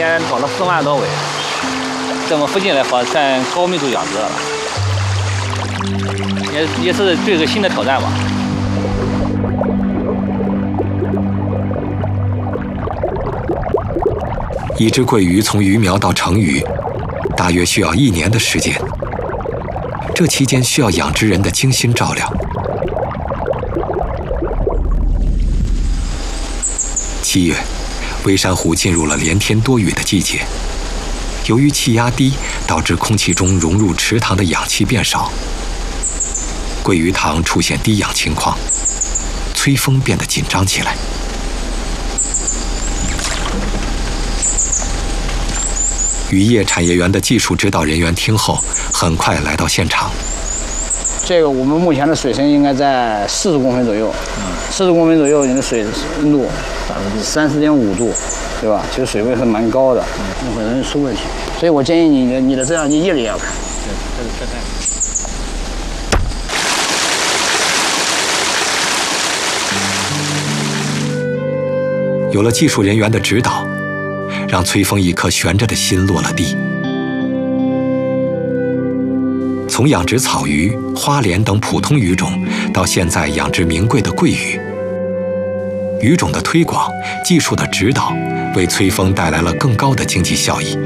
年搞了4万多尾，在我们附近来说算高密度养殖了，也是对一个新的挑战吧。 一只桂鱼从鱼苗到成鱼，大约需要1年的时间。这期间需要养殖人的精心照料。7月，微山湖进入了连天多雨的季节。由于气压低，导致空气中融入池塘的氧气变少，桂鱼塘出现低氧情况，崔峰变得紧张起来。渔业产业园的技术指导人员听后，很快来到现场。 这个我们目前的水深应该在40公分左右，40公分左右，你的水温度30.5度，对吧？其实水位是蛮高的，很容易出问题。所以我建议你的这样你夜里也要看。 有了技术人员的指导，让崔峰一颗悬着的心落了地。从养殖草鱼、花鲢等普通鱼种，到现在养殖名贵的桂鱼，鱼种的推广、技术的指导，为崔峰带来了更高的经济效益。